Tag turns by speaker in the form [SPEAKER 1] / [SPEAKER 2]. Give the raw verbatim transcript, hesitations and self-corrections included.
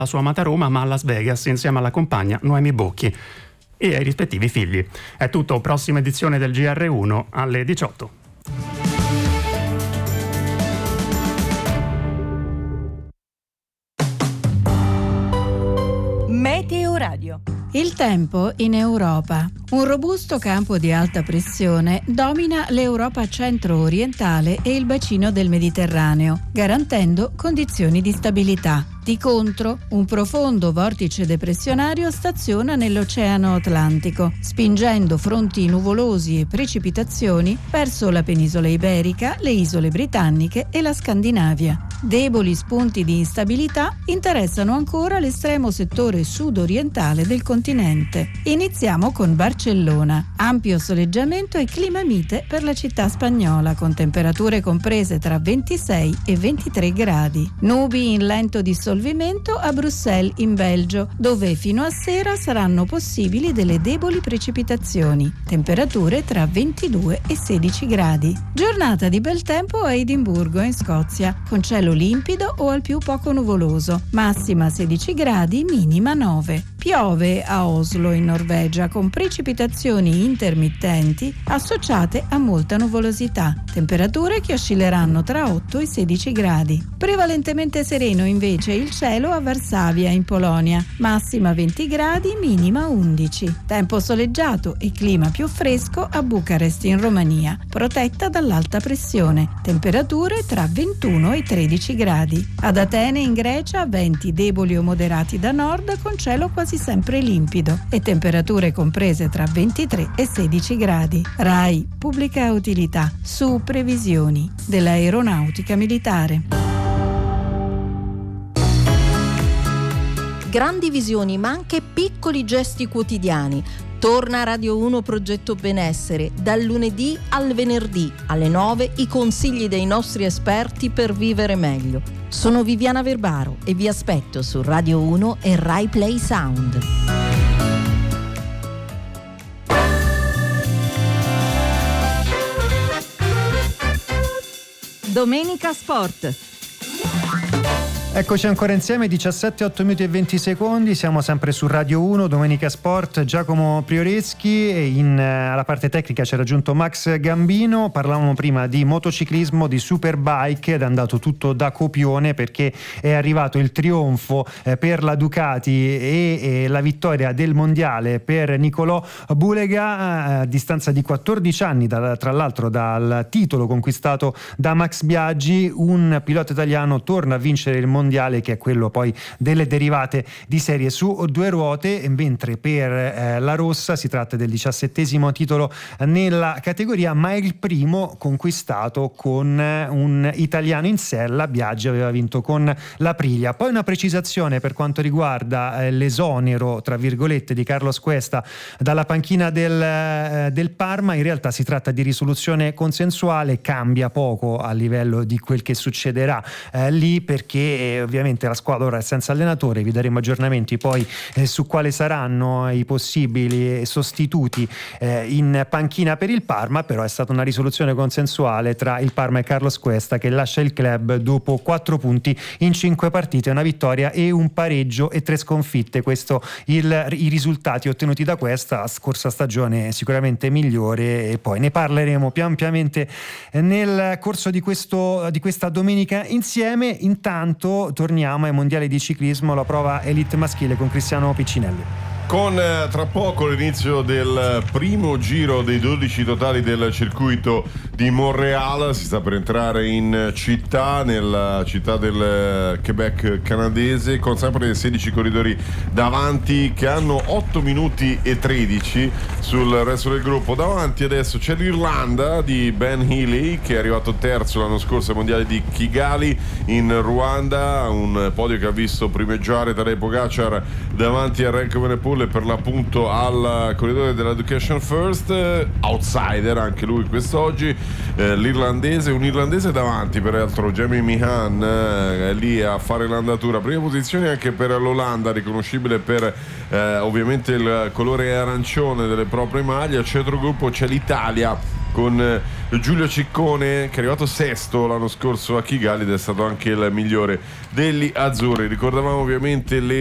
[SPEAKER 1] la sua amata Roma, ma a Las Vegas insieme alla compagna Noemi Bocchi e ai rispettivi figli. È tutto, prossima edizione del G R uno alle diciotto.
[SPEAKER 2] Meteo Radio.
[SPEAKER 3] Il tempo in Europa. Un robusto campo di alta pressione domina l'Europa centro-orientale e il bacino del Mediterraneo, garantendo condizioni di stabilità. Di contro, un profondo vortice depressionario staziona nell'Oceano Atlantico, spingendo fronti nuvolosi e precipitazioni verso la penisola iberica, le isole britanniche e la Scandinavia. Deboli spunti di instabilità interessano ancora l'estremo settore sud-orientale del continente. Iniziamo con Barcellona. Ampio soleggiamento e clima mite per la città spagnola, con temperature comprese tra ventisei e ventitré gradi. Nubi in lento dissolvimento a Bruxelles in Belgio, dove fino a sera saranno possibili delle deboli precipitazioni. Temperature tra ventidue e sedici gradi. Giornata di bel tempo a Edimburgo in Scozia, con cielo limpido o al più poco nuvoloso, massima sedici gradi, minima nove. Piove a Oslo in Norvegia, con precipitazioni intermittenti associate a molta nuvolosità. Temperature che oscilleranno tra otto e sedici gradi. Prevalentemente sereno invece il cielo a Varsavia in Polonia, massima venti gradi, minima undici. Tempo soleggiato e clima più fresco a Bucarest in Romania, protetta dall'alta pressione. Temperature tra ventuno e tredici gradi. Ad Atene in Grecia venti deboli o moderati da nord, con cielo quasi sempre limpido e temperature comprese tra ventitré e sedici gradi. RAI Pubblica Utilità, su previsioni dell'aeronautica militare.
[SPEAKER 2] Grandi visioni, ma anche piccoli gesti quotidiani. Torna a Radio uno Progetto Benessere, dal lunedì al venerdì alle nove, i consigli dei nostri esperti per vivere meglio. Sono Viviana Verbaro e vi aspetto su Radio uno e Rai Play Sound. Domenica Sport.
[SPEAKER 4] Eccoci ancora insieme, diciassette, otto minuti e venti secondi, siamo sempre su Radio uno, Domenica Sport, Giacomo Prioreschi e in, alla parte tecnica ci ha raggiunto Max Gambino. Parlavamo prima di motociclismo, di Superbike, ed è andato tutto da copione perché è arrivato il trionfo eh, per la Ducati e, e la vittoria del mondiale per Nicolò Bulega a distanza di quattordici anni, da, tra l'altro dal titolo conquistato da Max Biaggi. Un pilota italiano torna a vincere il mondiale mondiale, che è quello poi delle derivate di serie su due ruote, mentre per eh, la rossa si tratta del diciassettesimo titolo nella categoria, ma è il primo conquistato con un italiano in sella. Biaggi aveva vinto con l'Aprilia. Poi una precisazione per quanto riguarda eh, l'esonero tra virgolette di Carlos Cuesta dalla panchina del, eh, del Parma. In realtà si tratta di risoluzione consensuale, cambia poco a livello di quel che succederà eh, lì, perché ovviamente la squadra ora è senza allenatore. Vi daremo aggiornamenti poi eh, su quali saranno i possibili sostituti eh, in panchina per il Parma, però è stata una risoluzione consensuale tra il Parma e Carlos Cuesta, che lascia il club dopo quattro punti in cinque partite, una vittoria e un pareggio e tre sconfitte. Questo il, i risultati ottenuti da questa scorsa stagione, sicuramente migliore, e poi ne parleremo più ampiamente nel corso di, questo, di questa domenica insieme. Intanto torniamo ai mondiali di ciclismo, la prova elite maschile con Cristiano Piccinelli.
[SPEAKER 5] Con eh, tra poco l'inizio del primo giro dei dodici totali del circuito di Montréal, si sta per entrare in città, nella città del Quebec canadese, con sempre sedici corridori davanti che hanno otto minuti e tredici sul resto del gruppo. Davanti adesso c'è l'Irlanda di Ben Healy, che è arrivato terzo l'anno scorso ai mondiali di Kigali in Ruanda, un podio che ha visto primeggiare Tadej Pogacar davanti a Remco Evenepoel, per l'appunto al corridore dell'Education First, eh, outsider anche lui quest'oggi, eh, l'irlandese, un irlandese davanti peraltro, Jamie Meehan, eh, è lì a fare l'andatura, prima posizione anche per l'Olanda, riconoscibile per eh, ovviamente il colore arancione delle proprie maglie. Al centro gruppo c'è l'Italia con Giulio Ciccone, che è arrivato sesto l'anno scorso a Kigali ed è stato anche il migliore degli azzurri. Ricordavamo ovviamente le